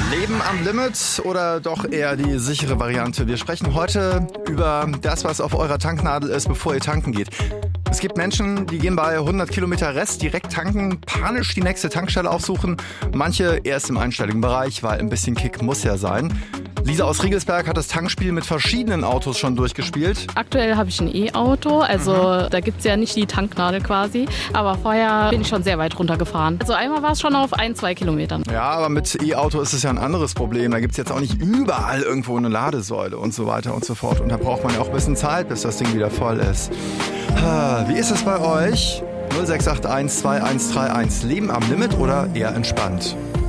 Leben am Limit oder doch eher die sichere Variante? Wir sprechen heute über das, was auf eurer Tanknadel ist, bevor ihr tanken geht. Es gibt Menschen, die gehen bei 100 Kilometer Rest direkt tanken, panisch die nächste Tankstelle aufsuchen. Manche erst im einstelligen Bereich, weil ein bisschen Kick muss ja sein. Lisa aus Riegelsberg hat das Tankspiel mit verschiedenen Autos schon durchgespielt. Aktuell habe ich ein E-Auto, also da gibt es ja nicht die Tanknadel quasi. Aber vorher bin ich schon sehr weit runtergefahren. Also einmal war es schon auf 1-2 Kilometern. Ja, aber mit E-Auto ist es ja ein anderes Problem. Da gibt es jetzt auch nicht überall irgendwo eine Ladesäule und so weiter und so fort. Und da braucht man ja auch ein bisschen Zeit, bis das Ding wieder voll ist. Wie ist es bei euch? 0681 2131. Leben am Limit oder eher entspannt?